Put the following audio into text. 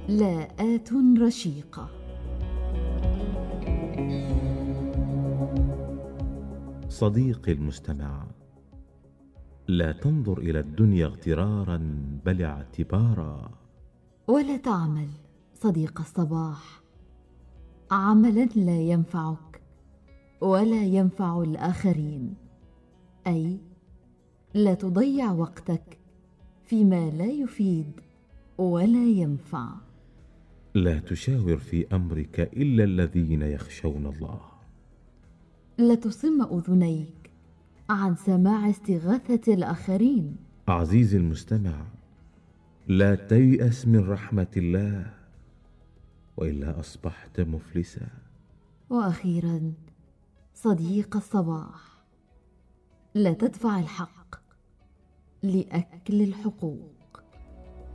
لاءات رشيقة. صديقي المستمع، لا تنظر إلى الدنيا اغترارا بل اعتبارا. ولا تعمل صديق الصباح عملا لا ينفعك ولا ينفع الآخرين، أي لا تضيع وقتك فيما لا يفيد ولا ينفع. لا تشاور في أمرك إلا الذين يخشون الله. لا تصم أذنيك عن سماع استغاثة الآخرين. عزيزي المستمع، لا تيأس من رحمة الله وإلا أصبحت مفلسا. وأخيرا صديق الصباح، لا تدفع الحق لأكل الحقوق.